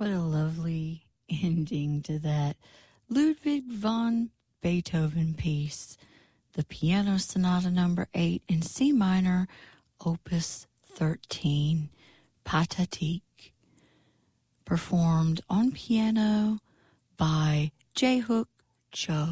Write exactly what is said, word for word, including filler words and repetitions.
What a lovely ending to that Ludwig van Beethoven piece, the Piano Sonata number eight in C minor, opus thirteen, Pathétique, performed on piano by Jae-hook Cho.